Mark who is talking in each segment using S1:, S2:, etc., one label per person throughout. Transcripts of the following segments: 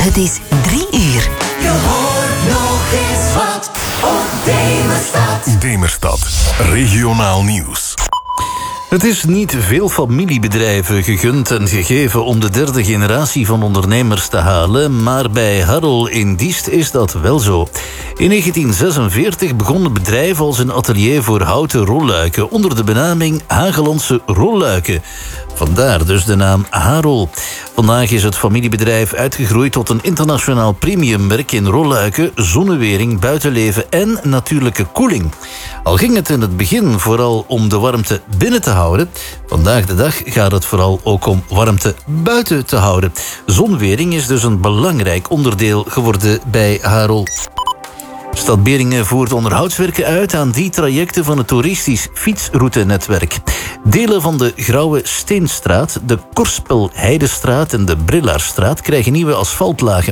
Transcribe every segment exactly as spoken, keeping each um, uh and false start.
S1: Het is drie uur.
S2: Je hoort nog eens wat op Demerstad.
S3: Demerstad, regionaal nieuws.
S4: Het is niet veel familiebedrijven gegund en gegeven om de derde generatie van ondernemers te halen, maar bij Harrel in Diest is dat wel zo. In negentien zesenveertig begon het bedrijf als een atelier voor houten rolluiken onder de benaming Hagelandse Rolluiken. Vandaar dus de naam Harrel. Vandaag is het familiebedrijf uitgegroeid tot een internationaal premiummerk in rolluiken, zonnewering, buitenleven en natuurlijke koeling. Al ging het in het begin vooral om de warmte binnen te houden, vandaag de dag gaat het vooral ook om warmte buiten te houden. Zonwering is dus een belangrijk onderdeel geworden bij Harrel. Stad Beringen voert onderhoudswerken uit aan die trajecten van het toeristisch fietsroutenetwerk. Delen van de Grauwe Steenstraat, de Korspel-Heidestraat en de Brillaarstraat krijgen nieuwe asfaltlagen.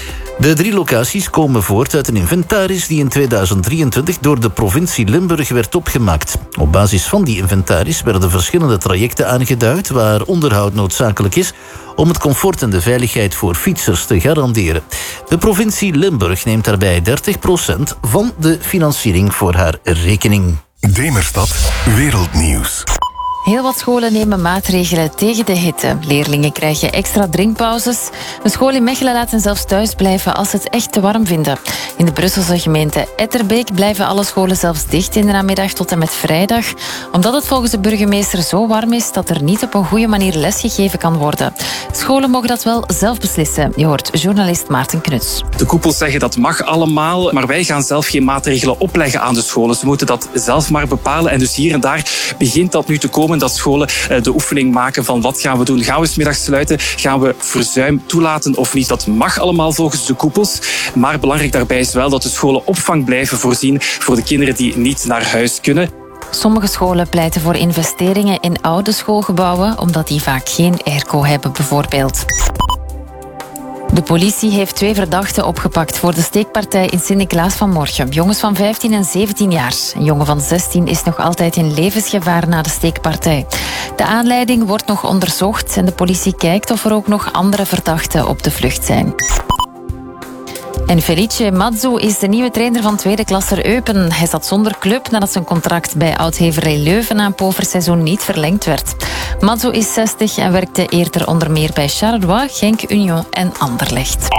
S4: De drie locaties komen voort uit een inventaris die in tweeduizend drieëntwintig door de provincie Limburg werd opgemaakt. Op basis van die inventaris werden verschillende trajecten aangeduid waar onderhoud noodzakelijk is om het comfort en de veiligheid voor fietsers te garanderen. De provincie Limburg neemt daarbij dertig procent van de financiering voor haar rekening.
S3: Demerstad, wereldnieuws.
S5: Heel wat scholen nemen maatregelen tegen de hitte. Leerlingen krijgen extra drinkpauzes. Een school in Mechelen laat hen zelfs thuis blijven als ze het echt te warm vinden. In de Brusselse gemeente Etterbeek blijven alle scholen zelfs dicht in de namiddag tot en met vrijdag, omdat het volgens de burgemeester zo warm is dat er niet op een goede manier lesgegeven kan worden. Scholen mogen dat wel zelf beslissen. Je hoort journalist Maarten Knuts.
S6: De koepels zeggen dat mag allemaal, maar wij gaan zelf geen maatregelen opleggen aan de scholen. Ze moeten dat zelf maar bepalen en dus hier en daar begint dat nu te komen dat scholen de oefening maken van wat gaan we doen. Gaan we 's middags sluiten? Gaan we verzuim toelaten of niet? Dat mag allemaal volgens de koepels. Maar belangrijk daarbij is wel dat de scholen opvang blijven voorzien voor de kinderen die niet naar huis kunnen.
S5: Sommige scholen pleiten voor investeringen in oude schoolgebouwen, omdat die vaak geen airco hebben bijvoorbeeld. De politie heeft twee verdachten opgepakt voor de steekpartij in Sint-Niklaas vanmorgen. Jongens van vijftien en zeventien jaar. Een jongen van zestien is nog altijd in levensgevaar na de steekpartij. De aanleiding wordt nog onderzocht en de politie kijkt of er ook nog andere verdachten op de vlucht zijn. En Felice Mazzu is de nieuwe trainer van tweede klasser Eupen. Hij zat zonder club nadat zijn contract bij Oud-Heverlee Leuven na een pover seizoen niet verlengd werd. Mazzu is zestig en werkte eerder onder meer bij Charleroi, Genk, Union en Anderlecht.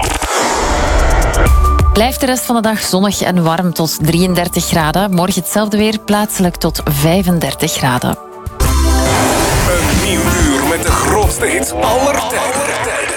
S5: Blijft de rest van de dag zonnig en warm tot drieëndertig graden. Morgen hetzelfde weer, plaatselijk tot vijfendertig graden.
S3: Een nieuw uur met de grootste hits aller tijden.